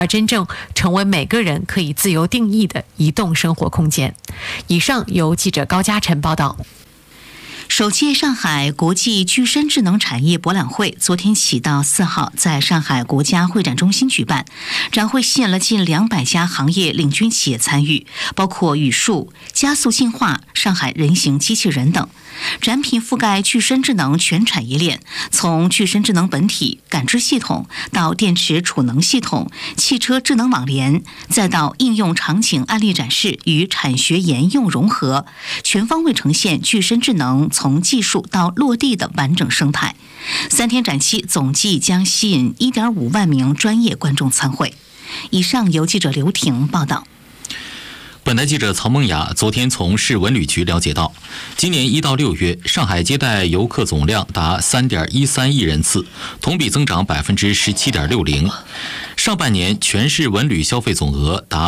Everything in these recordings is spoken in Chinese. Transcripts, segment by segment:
而真正成为每个人可以自由定义的移动生活空间。以上由记者高嘉晨报道。 首届上海国际具身智能产业博览会昨天起到4号在上海国家会展中心举办，展会吸引了近200家行业领军企业参与，包括语数、加速进化、上海人形机器人等。展品覆盖具身智能全产业链，从具身智能本体、感知系统到电池储能系统、汽车智能网联，再到应用场景案例展示与产学研用融合，全方位呈现具身智能从技术到落地的完整生态。3天展期总计将吸引1.5万名专业观众参会。以上由记者刘婷报道。 本台记者曹梦雅昨天从市文旅局了解到，今年1到6月，上海接待游客总量达3.13亿人次，同比增长17.60%。上半年全市文旅消费总额达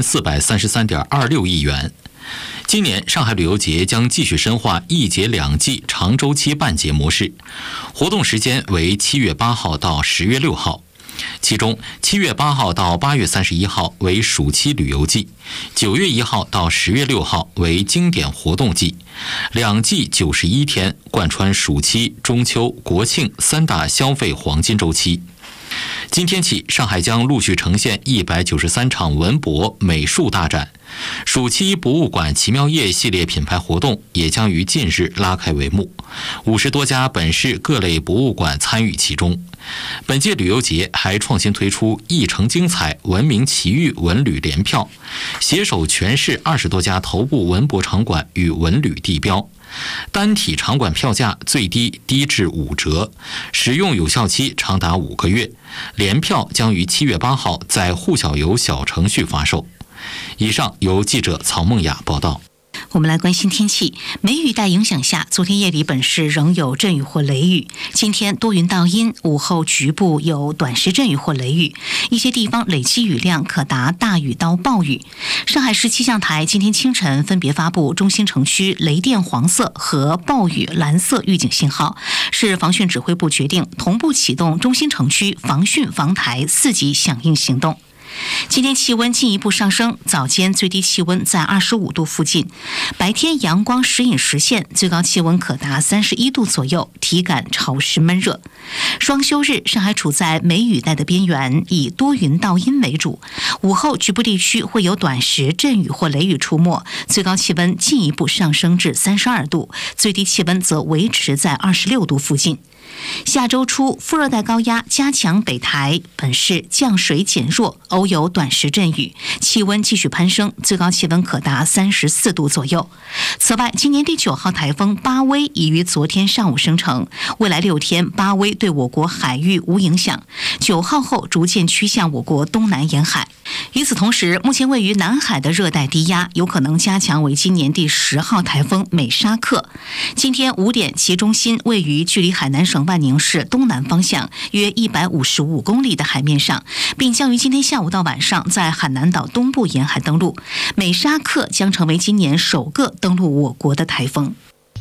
5433.26亿元。今年上海旅游节将继续深化1节2季长周期办节模式，活动时间为7月8号到10月6号。其中7月8号到8月31号为暑期旅游季，9月1号到10月6号为经典活动季，2季91天贯穿暑期、中秋、国庆3大消费黄金周期。今天起，上海将陆续呈现193场文博美术大展，暑期博物馆奇妙夜系列品牌活动也将于近日拉开帷幕，50多家本市各类博物馆参与其中。本届旅游节还创新推出异城精彩文明奇遇文旅联票，携手全市20多家头部文博场馆与文旅地标，单体场馆票价最低低至5折，使用有效期长达5个月。联票将于7月8号在户小游小程序发售。以上由记者曹梦雅报道。 我们来关心天气。梅雨带影响下，昨天夜里本市仍有阵雨或雷雨，今天多云到阴，午后局部有短时阵雨或雷雨，一些地方累积雨量可达大雨到暴雨。上海市气象台今天清晨分别发布中心城区雷电黄色和暴雨蓝色预警信号，市防汛指挥部决定同步启动中心城区防汛防台4级响应行动。今天气温进一步上升，早间最低气温在25度附近，白天阳光时隐时现，最高气温可达31度左右，体感潮湿闷热。双休日，上海处在梅雨带的边缘，以多云到阴为主，午后局部地区会有短时阵雨或雷雨出没，最高气温进一步上升至32度，最低气温则维持在26度附近。下周初，副热带高压加强北台，本市降水减弱，偶有短时阵雨，气温继续攀升，最高气温可达34度左右。此外，今年第9号台风巴威已于昨天上午生成，未来6天巴威对我国海域无影响，9号后逐渐趋向我国东南沿海。与此同时，目前位于南海的热带低压有可能加强为今年第10号台风美沙克。今天5点，其中心位于距离海南省万宁市东南方向约155公里的海面上，并将于今天下午到晚上在海南岛东部沿海登陆。美沙克将成为今年首个登陆我国的台风。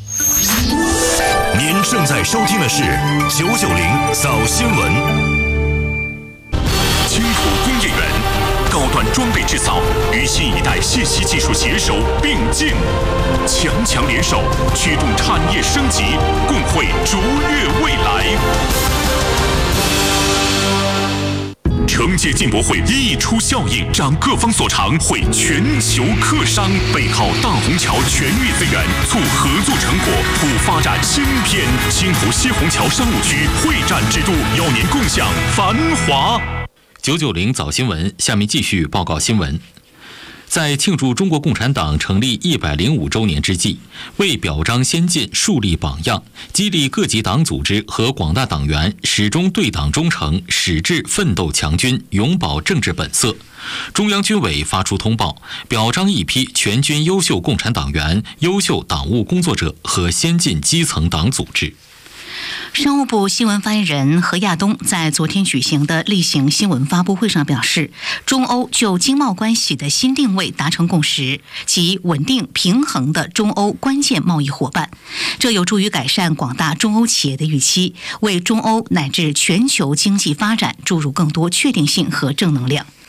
您正在收听的是990早新闻。青浦工业园高端装备制造与新一代信息技术携手并进，强联手驱动产业升级，共绘卓越未来。承接进博会溢出效应，长各方所长，会全球客商，背靠大虹桥全域资源，促合作成果，普发展新篇。青浦西虹桥商务区会展制度，邀您共享繁华。 990早新闻，下面继续报告新闻。在庆祝中国共产党成立105周年之际，为表彰先进、树立榜样，激励各级党组织和广大党员始终对党忠诚，矢志奋斗强军，永葆政治本色，中央军委发出通报，表彰一批全军优秀共产党员、优秀党务工作者和先进基层党组织。 商务部新闻发言人何亚东在昨天举行的例行新闻发布会上表示，中欧就经贸关系的新定位达成共识，即稳定平衡的中欧关键贸易伙伴，这有助于改善广大中欧企业的预期，为中欧乃至全球经济发展注入更多确定性和正能量。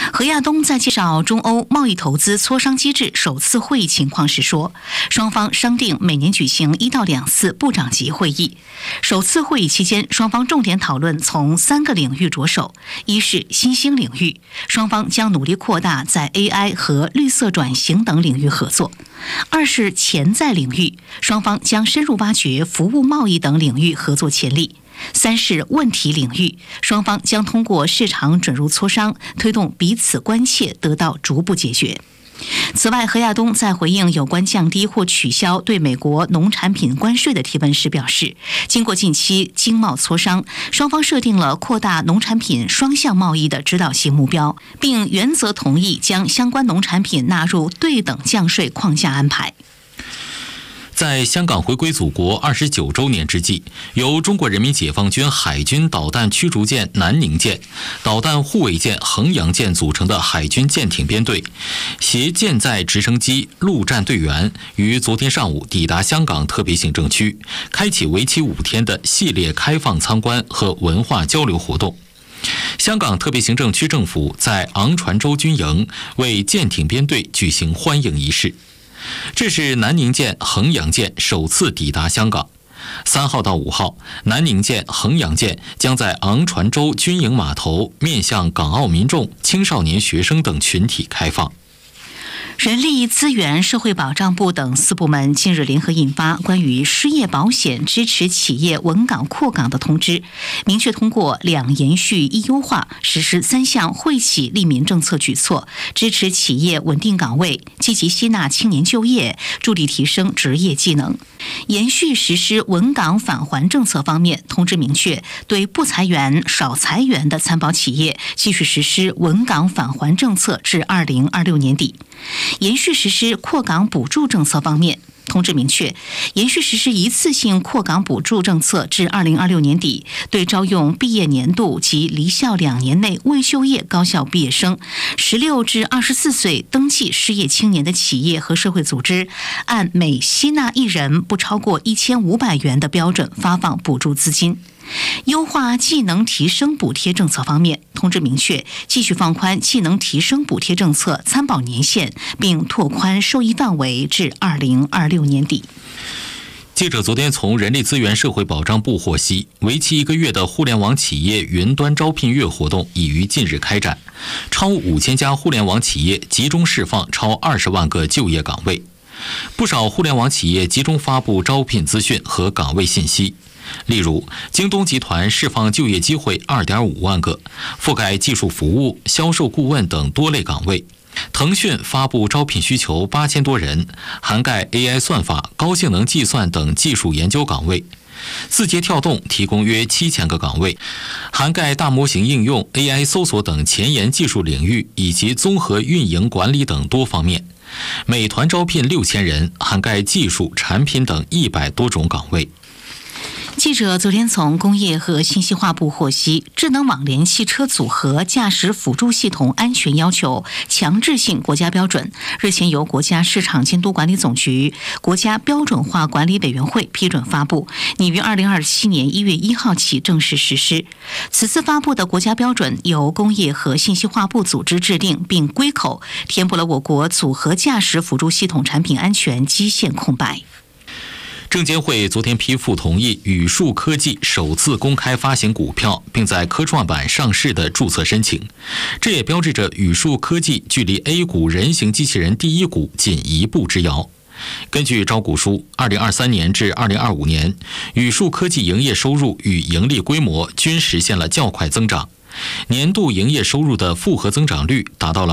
何亚东在介绍中欧贸易投资磋商机制首次会议情况时说，双方商定每年举行1到2次部长级会议。首次会议期间，双方重点讨论从3个领域着手：一是新兴领域，双方将努力扩大在 AI 和绿色转型等领域合作；二是潜在领域，双方将深入挖掘服务贸易等领域合作潜力；三是问题领域，双方将通过市场准入磋商，推动彼此关切得到逐步解决。此外，何亚东在回应有关降低或取消对美国农产品关税的提问时表示，经过近期经贸磋商，双方设定了扩大农产品双向贸易的指导性目标，并原则同意将相关农产品纳入对等降税框架安排。 在香港回归祖国29周年之际，由中国人民解放军海军导弹驱逐舰南宁舰、导弹护卫舰衡阳舰组成的海军舰艇编队，携舰载直升机、陆战队员于昨天上午抵达香港特别行政区，开启为期5天的系列开放参观和文化交流活动。香港特别行政区政府在昂船洲军营为舰艇编队举行欢迎仪式。这是南宁舰、衡阳舰首次抵达香港。3号到5号，南宁舰、衡阳舰将在昂船洲军营码头面向港澳民众、青少年学生等群体开放。 人力资源社会保障部等4部门近日联合印发关于失业保险支持企业稳岗扩岗的通知，明确通过2延续1优化实施3项惠企利民政策举措，支持企业稳定岗位，积极吸纳青年就业，助力提升职业技能。延续实施稳岗返还政策方面，通知明确对不裁员、少裁员的参保企业继续实施稳岗返还政策至2026年底。延续实施扩岗补助政策方面，通知明确，延续实施一次性扩岗补助政策至2026年底，对招用毕业年度及离校2年内未就业高校毕业生、16至24岁登记失业青年的企业和社会组织，按每吸纳1人不超过1500元的标准发放补助资金。优化技能提升补贴政策方面，通知明确继续放宽技能提升补贴政策参保年限，并拓宽受益范围至2026年底。 记者昨天从人力资源社会保障部获悉，为期1个月的互联网企业云端招聘月活动已于近日开展，超5000家互联网企业集中释放超20万个就业岗位。不少互联网企业集中发布招聘资讯和岗位信息。例如，京东集团释放就业机会2.5万个，覆盖技术服务、销售顾问等多类岗位。腾讯发布招聘需求8000多人，涵盖 AI 算法、高性能计算等技术研究岗位。字节跳动提供约7000个岗位，涵盖大模型应用、AI 搜索等前沿技术领域以及综合运营管理等多方面。美团招聘6000人，涵盖技术、产品等100多种岗位。 记者昨天从工业和信息化部获悉，智能网联汽车组合驾驶辅助系统安全要求强制性国家标准日前由国家市场监督管理总局、国家标准化管理委员会批准发布，拟于2027年1月1号起正式实施。此次发布的国家标准由工业和信息化部组织制定并归口，填补了我国组合驾驶辅助系统产品安全基线空白。 证监会昨天批复同意宇树科技首次公开发行股票并在科创板上市的注册申请，这也标志着宇树科技距离 A 股人形机器人第1股仅1步之遥。根据招股书，2023年至2025年，宇树科技营业收入与盈利规模均实现了较快增长，年度营业收入的复合增长率达到了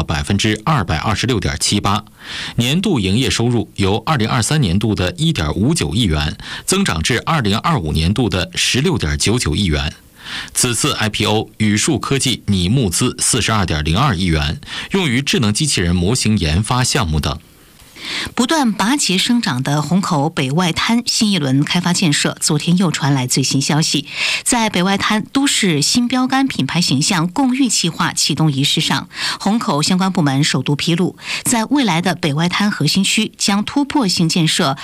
226.78%， 年度营业收入由2023年度的 1.59 亿元增长至2025年度的 16.99 亿元。此次 IPO， 宇树科技拟募资 42.02 亿元，用于智能机器人模型研发项目等。 不断拔节生长的虹口北外滩新一轮开发建设，昨天又传来最新消息。在北外滩都市新标杆品牌形象共育计划启动仪式上，虹口相关部门首度披露，在未来的北外滩核心区将突破性建设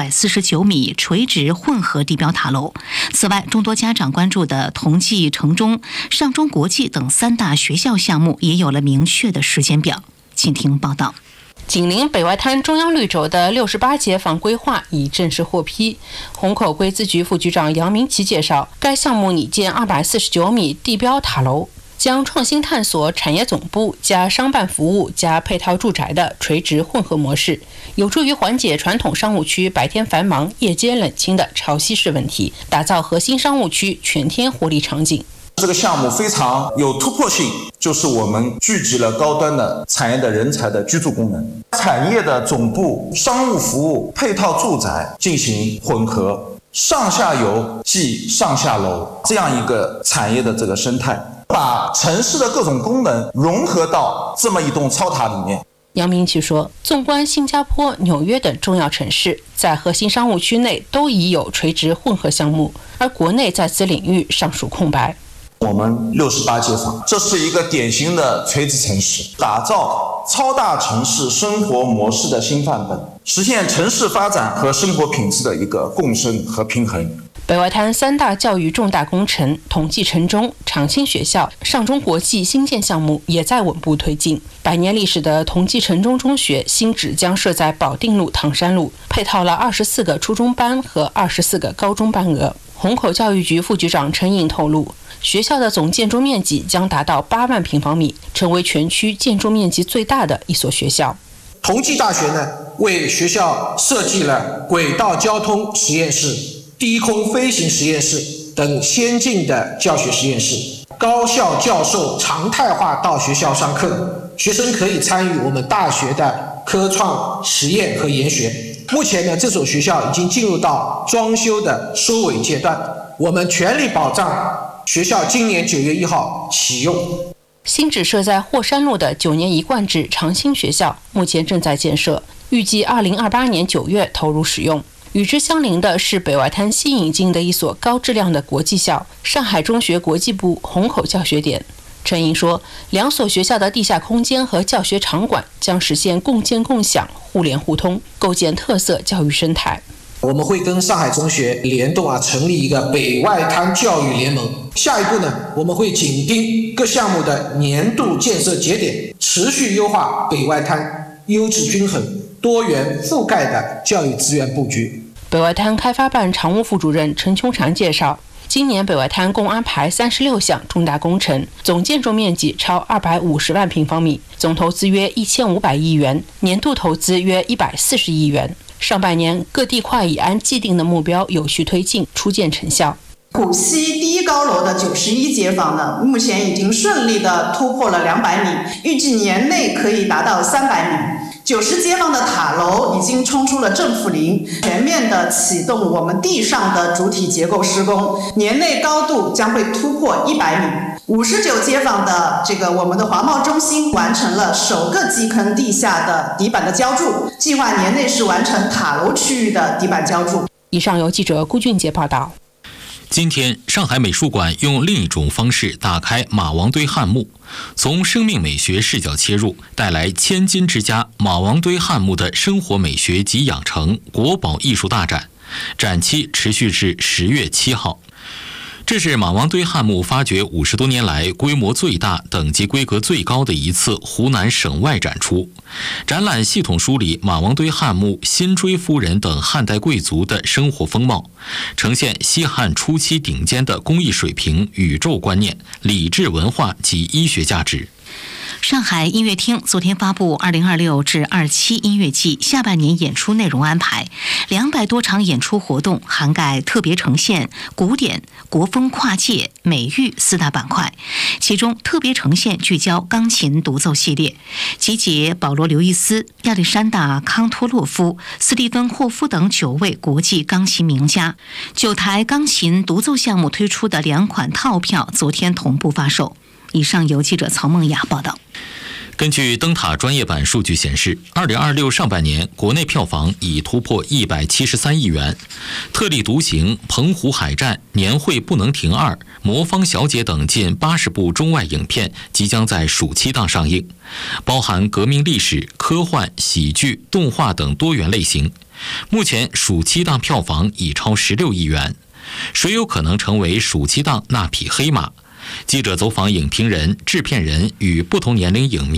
249米垂直混合地标塔楼。此外，众多家长关注的同济城中、上中国际等3大学校项目也有了明确的时间表。请听报道。 紧邻北外滩中央绿洲的68街坊规划已正式获批。虹口规资局副局长杨明奇介绍，该项目拟建249米地标塔楼，将创新探索产业总部加商办服务加配套住宅的垂直混合模式，有助于缓解传统商务区白天繁忙、夜间冷清的潮汐式问题，打造核心商务区全天活力场景。 这个项目非常有突破性，就是我们聚集了高端的产业的人才的居住功能，产业的总部、商务服务、配套住宅进行混合，上下游即上下楼这样一个产业的这个生态，把城市的各种功能融合到这么一栋超塔里面。 杨明奇说，纵观新加坡、纽约等重要城市，在核心商务区内都已有垂直混合项目，而国内在此领域尚属空白。 我们68街坊，这是一个典型的垂直城市，打造超大城市生活模式的新范本，实现城市发展和生活品质的一个共生和平衡。 北外滩3大教育重大工程同济城中、长青学校、上中国际新建项目也在稳步推进。100年历史的同济城中中学新址将设在保定路、唐山路，配套了24个初中班和24个高中班额。虹口教育局副局长陈颖透露，学校的总建筑面积将达到8万平方米，成为全区建筑面积最大的一所学校。 同济大学呢，为学校设计了轨道交通实验室、低空飞行实验室等先进的教学实验室，高校教授常态化到学校上课，学生可以参与我们大学的科创实验和研学。目前呢，这所学校已经进入到装修的收尾阶段，我们全力保障学校今年9月1号启用。 新址设在霍山路的9年一贯制长青学校，目前正在建设，预计2028年9月投入使用。与之相邻的是北外滩新引进的一所高质量的国际校——上海中学国际部虹口教学点。陈颖说，2所学校的地下空间和教学场馆将实现共建共享、互联互通，构建特色教育生态。 我们会跟上海中学联动成立一个北外滩教育联盟。下一步呢，我们会紧盯各项目的年度建设节点，持续优化北外滩优质均衡、多元覆盖的教育资源布局。 北外滩开发办常务副主任陈琼婵介绍，今年北外滩共安排36项重大工程，总建筑面积超250万平方米，总投资约1500亿元，年度投资约140亿元。上半年各地块已按既定的目标有序推进，初见成效。 浦西第一高楼的91街坊呢，目前已经顺利的突破了200米，预计年内可以达到300米。90街坊的塔楼已经冲出了正负零，全面的启动我们地上的主体结构施工，年内高度将会突破100米。59街坊的我们的华贸中心完成了首个基坑地下的底板的浇筑，计划年内是完成塔楼区域的底板浇筑。 以上由记者顾俊杰报道。 今天，上海美术馆用另一种方式打开马王堆汉墓，从生命美学视角切入，带来千金之家马王堆汉墓的生活美学及养成国宝艺术大展，展期持续至10月7号。这是马王堆汉墓发掘50多年来规模最大、等级规格最高的一次湖南省外展出。展览系统梳理马王堆汉墓、辛追夫人等汉代贵族的生活风貌，呈现西汉初期顶尖的工艺水平、宇宙观念、礼制文化及医学价值。 上海音乐厅昨天发布2026至27音乐季下半年演出内容安排，200多场演出活动，涵盖特别呈现、古典、国风跨界、美育4大板块。其中特别呈现聚焦钢琴独奏系列，集结保罗·刘易斯、亚历山大·康托洛夫、斯蒂芬·霍夫等9位国际钢琴名家。9台钢琴独奏项目推出的2款套票昨天同步发售。以上由记者曹梦雅报道。 根据灯塔专业版数据显示，2026上半年国内票房已突破173亿元，特立独行、澎湖海战、年会不能停2、魔方小姐等近80部中外影片即将在暑期档上映，包含革命历史、科幻、喜剧、动画等多元类型。目前暑期档票房已超16亿元，谁有可能成为暑期档那匹黑马？记者走访影评人、制片人与不同年龄影迷。